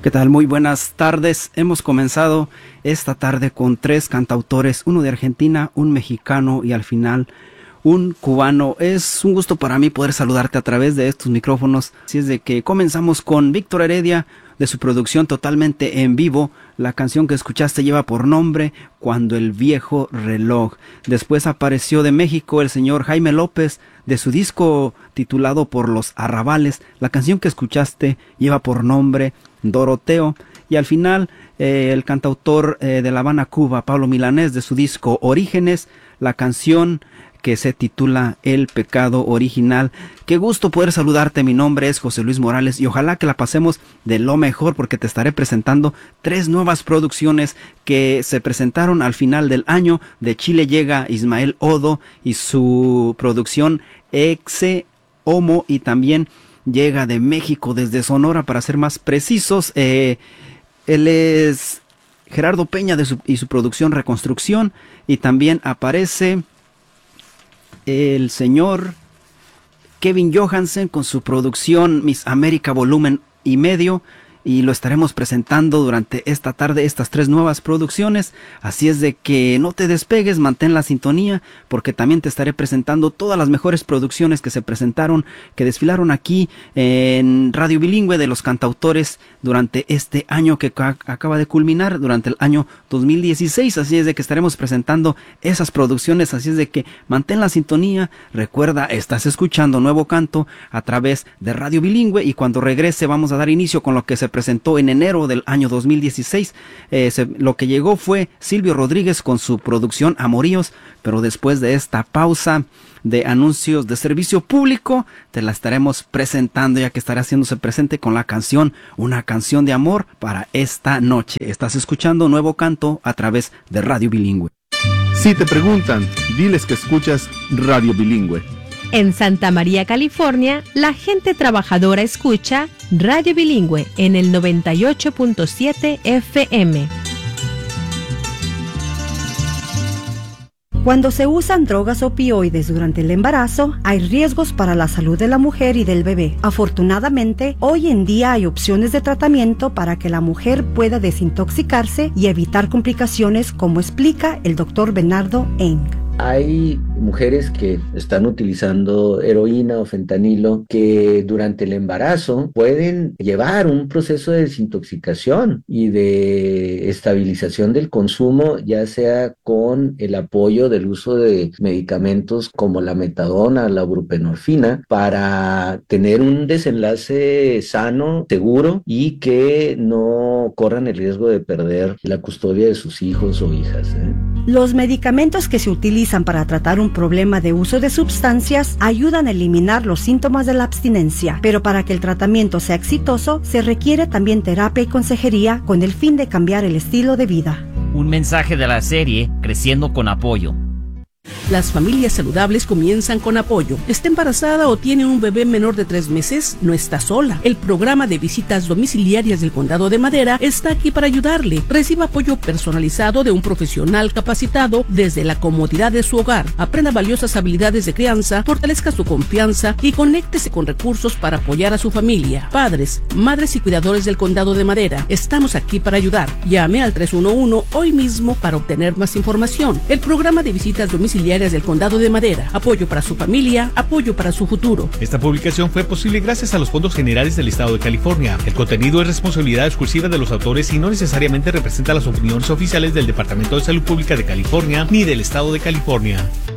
¿Qué tal? Muy buenas tardes. Hemos comenzado esta tarde con 3 cantautores, uno de Argentina, un mexicano y al final un cubano. Es un gusto para mí poder saludarte a través de estos micrófonos. Así es de que comenzamos con Víctor Heredia, de su producción totalmente en vivo. La canción que escuchaste lleva por nombre Cuando el viejo reloj. Después apareció de México el señor Jaime López, de su disco titulado Por los Arrabales. La canción que escuchaste lleva por nombre Doroteo. Y al final el cantautor de La Habana, Cuba, Pablo Milanés, de su disco Orígenes, la canción que se titula El Pecado Original. Qué gusto poder saludarte. Mi nombre es José Luis Morales y ojalá que la pasemos de lo mejor, porque te estaré presentando 3 nuevas producciones que se presentaron al final del año. De Chile llega Ismael Odo y su producción Exe Homo, y también llega de México, desde Sonora para ser más precisos. Él es Gerardo Peña y su producción Reconstrucción, y también aparece el señor Kevin Johansen con su producción Miss América Volumen y Medio, y lo estaremos presentando durante esta tarde, estas 3 nuevas producciones. Así es de que no te despegues, mantén la sintonía, porque también te estaré presentando todas las mejores producciones que se presentaron, que desfilaron aquí en Radio Bilingüe, de los cantautores durante este año que acaba de culminar, durante el año 2016. Así es de que estaremos presentando esas producciones, así es de que mantén la sintonía. Recuerda, estás escuchando Nuevo Canto a través de Radio Bilingüe, y cuando regrese vamos a dar inicio con lo que se presentó en enero del año 2016. Lo que llegó fue Silvio Rodríguez con su producción Amoríos, pero después de esta pausa de anuncios de servicio público, te la estaremos presentando, ya que estará haciéndose presente con la canción Una canción de amor para esta noche. Estás escuchando Nuevo Canto a través de Radio Bilingüe. Si te preguntan, diles que escuchas Radio Bilingüe. En Santa María, California, la gente trabajadora escucha Radio Bilingüe en el 98.7 FM. Cuando se usan drogas opioides durante el embarazo, hay riesgos para la salud de la mujer y del bebé. Afortunadamente, hoy en día hay opciones de tratamiento para que la mujer pueda desintoxicarse y evitar complicaciones, como explica el doctor Bernardo Eng. Hay mujeres que están utilizando heroína o fentanilo que durante el embarazo pueden llevar un proceso de desintoxicación y de estabilización del consumo, ya sea con el apoyo del uso de medicamentos como la metadona, la buprenorfina, para tener un desenlace sano, seguro, y que no corran el riesgo de perder la custodia de sus hijos o hijas. Los medicamentos que se utilizan para tratar un problema de uso de sustancias ayudan a eliminar los síntomas de la abstinencia, pero para que el tratamiento sea exitoso, se requiere también terapia y consejería con el fin de cambiar el estilo de vida. Un mensaje de la serie Creciendo con Apoyo. Las familias saludables comienzan con Apoyo. ¿Está embarazada o tiene un bebé menor de 3 meses? No está sola. El programa de visitas domiciliarias del Condado de Madera está aquí para ayudarle. Reciba apoyo personalizado de un profesional capacitado desde la comodidad de su hogar. Aprenda valiosas habilidades de crianza, fortalezca su confianza y conéctese con recursos para apoyar a su familia. Padres, madres y cuidadores del Condado de Madera, estamos aquí para ayudar. Llame al 311 hoy mismo para obtener más información. El programa de visitas domiciliarias del Condado de Madera. Apoyo para su familia, apoyo para su futuro. Esta publicación fue posible gracias a los fondos generales del Estado de California. El contenido es responsabilidad exclusiva de los autores y no necesariamente representa las opiniones oficiales del Departamento de Salud Pública de California ni del Estado de California.